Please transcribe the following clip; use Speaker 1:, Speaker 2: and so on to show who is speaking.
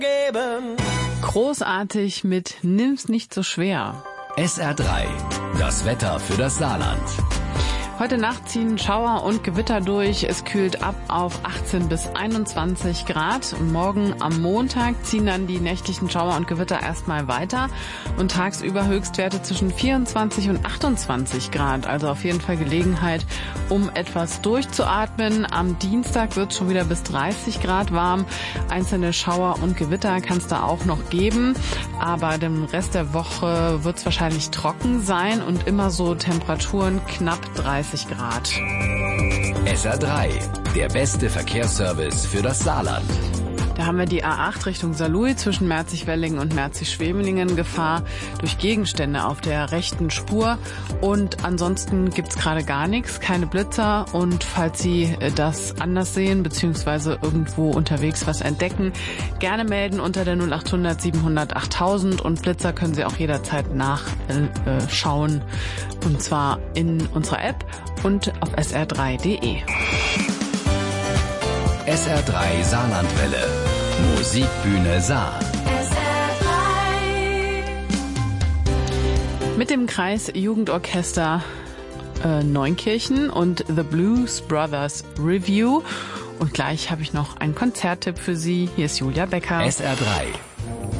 Speaker 1: Großartig mit Nimm's nicht so schwer.
Speaker 2: SR3, das Wetter für das Saarland.
Speaker 1: Heute Nacht ziehen Schauer und Gewitter durch. Es kühlt ab auf 18 bis 21 Grad. Morgen am Montag ziehen dann die nächtlichen Schauer und Gewitter erstmal weiter. Und tagsüber Höchstwerte zwischen 24 und 28 Grad. Also auf jeden Fall Gelegenheit, um etwas durchzuatmen. Am Dienstag wird es schon wieder bis 30 Grad warm. Einzelne Schauer und Gewitter kann es da auch noch geben. Aber den Rest der Woche wird es wahrscheinlich trocken sein und immer so Temperaturen knapp 30 Grad.
Speaker 2: SR3, der beste Verkehrsservice für das Saarland.
Speaker 1: Da haben wir die A8 Richtung Saarlouis zwischen Merzig-Wellingen und Merzig-Schwemelingen. Gefahr durch Gegenstände auf der rechten Spur. Und ansonsten gibt's gerade gar nichts, keine Blitzer. Und falls Sie das anders sehen, beziehungsweise irgendwo unterwegs was entdecken, gerne melden unter der 0800 700 8000. Und Blitzer können Sie auch jederzeit nachschauen. Und zwar in unserer App und auf sr3.de.
Speaker 2: SR3 Saarlandwelle. Musikbühne Saar.
Speaker 1: Mit dem Kreis Jugendorchester Neunkirchen und The Blues Brothers Review. Und gleich habe ich noch einen Konzerttipp für Sie. Hier ist Julia Becker.
Speaker 2: SR3.